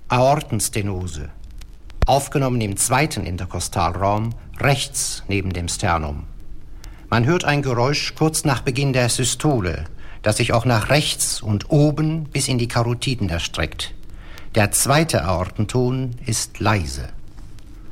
Aortenstenose. Aufgenommen im zweiten Interkostalraum, rechts neben dem Sternum. Man hört ein Geräusch kurz nach Beginn der Systole, das sich auch nach rechts und oben bis in die Karotiden erstreckt. Der zweite Aortenton ist leise.